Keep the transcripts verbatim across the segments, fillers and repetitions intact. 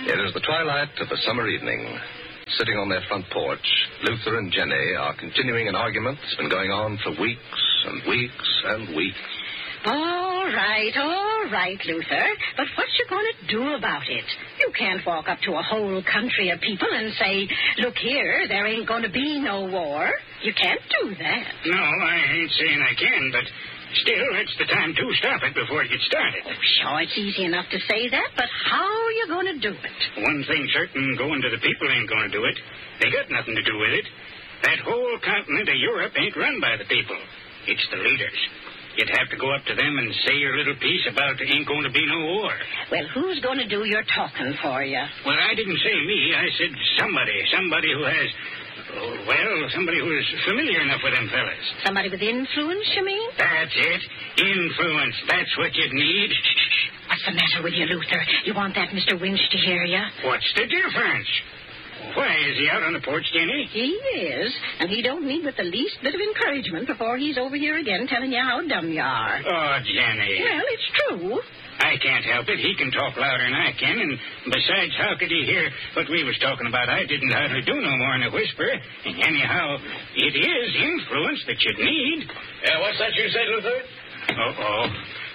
It is the twilight of a summer evening. Sitting on their front porch, Luther and Jenny are continuing an argument that's been going on for weeks and weeks and weeks. All right, all right, Luther. But what you going to do about it? You can't walk up to a whole country of people and say, look here, there ain't going to be no war. You can't do that. No, I ain't saying I can, but still, it's the time to stop it before it gets started. Oh, sure, it's easy enough to say that, but how are you going to do it? One thing certain, going to the people ain't going to do it. They got nothing to do with it. That whole continent of Europe ain't run by the people. It's the leaders. You'd have to go up to them and say your little piece about there ain't going to be no war. Well, who's going to do your talking for you? Well, I didn't say me. I said somebody. Somebody who has, oh, well, somebody who is familiar enough with them fellas. Somebody with influence, you mean? That's it. Influence. That's what you'd need. What's the matter with you, Luther? You want that Mister Winch to hear you? What's the difference? Why, is he out on the porch, Jenny? He is, and he don't need with the least bit of encouragement before he's over here again telling you how dumb you are. Oh, Jenny. Well, it's true. I can't help it. He can talk louder than I can, and besides, how could he hear what we was talking about? I didn't hardly do no more than a whisper. And anyhow, it is influence that you'd need. Yeah, what's that you said, Luther? Uh-oh.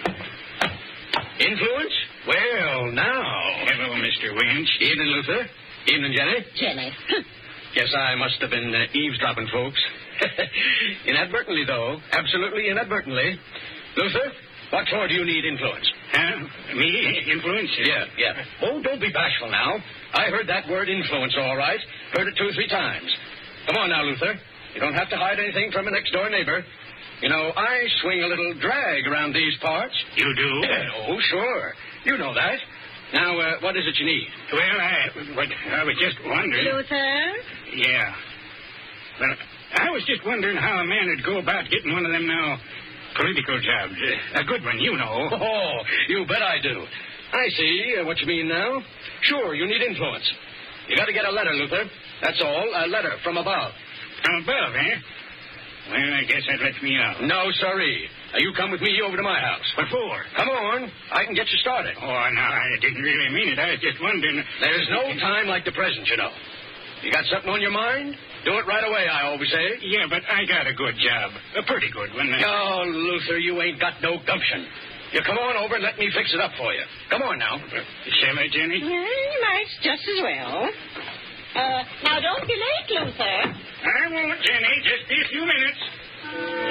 Influence? Well, now. Hello, Mister Winch. Evening, Luther. Evening, Jenny. Jenny. Guess I must have been uh, eavesdropping, folks. Inadvertently, though. Absolutely inadvertently. Luther, what for do you need influence? Huh? Me? Influence? Yeah, yeah. Oh, don't be bashful now. I heard that word influence all right. Heard it two or three times. Come on now, Luther. You don't have to hide anything from a next-door neighbor. You know, I swing a little drag around these parts. You do? Oh, sure. You know that. Now, uh, what is it you need? Well, I, what, I was just wondering. Luther? Yeah. Well, I was just wondering how a man would go about getting one of them now political jobs. Uh, a good one, you know. Oh, you bet I do. I see uh, what you mean now. Sure, you need influence. You got to get a letter, Luther. That's all. A letter from above. From above, eh? Well, I guess that lets me out. No, sirree. Now, you come with me over to my house. What for? Come on. I can get you started. Oh, no, I didn't really mean it. I was just wondering. There's no time like the present, you know. You got something on your mind? Do it right away, I always say. Yeah, but I got a good job. A pretty good one. Oh, Luther, you ain't got no gumption. You come on over and let me fix it up for you. Come on now. Shall I, Jenny? Well, you might just as well. Uh, now, don't be late, Luther. I won't, Jenny. Just be a few minutes.